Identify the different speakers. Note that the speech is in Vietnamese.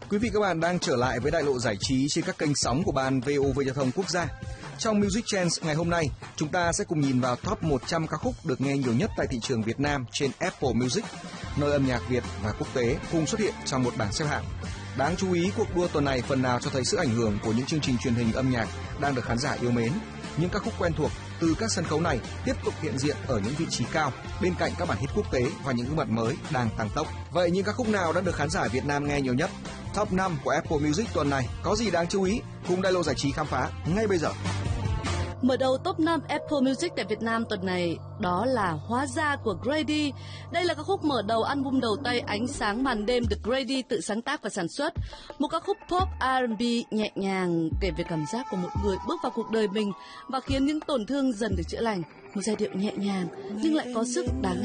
Speaker 1: Quý vị các bạn đang trở lại với đại lộ giải trí trên các kênh sóng của Ban VOV Giao thông Quốc gia. Trong Music Trends ngày hôm nay, chúng ta sẽ cùng nhìn vào top 100 ca khúc được nghe nhiều nhất tại thị trường Việt Nam trên Apple Music, nơi âm nhạc Việt và quốc tế cùng xuất hiện trong một bảng xếp hạng. Đáng chú ý, cuộc đua tuần này phần nào cho thấy sự ảnh hưởng của những chương trình truyền hình âm nhạc đang được khán giả yêu mến. Những ca khúc quen thuộc từ các sân khấu này tiếp tục hiện diện ở những vị trí cao bên cạnh các bản hit quốc tế và những gương mặt mới đang tăng tốc. Vậy những ca khúc nào đã được khán giả Việt Nam nghe nhiều nhất? Top 5 của Apple Music tuần này có gì đáng chú ý? Cùng đại lộ giải trí khám phá ngay bây giờ.
Speaker 2: Mở đầu top 5 Apple Music tại Việt Nam tuần này đó là Hóa Ra của Grady. Đây là ca khúc mở đầu album đầu tay Ánh Sáng Màn Đêm được Grady tự sáng tác và sản xuất. Một ca khúc pop R&B nhẹ nhàng kể về cảm giác của một người bước vào cuộc đời mình và khiến những tổn thương dần được chữa lành. Một giai điệu nhẹ nhàng nhưng lại có sức đáng nghe.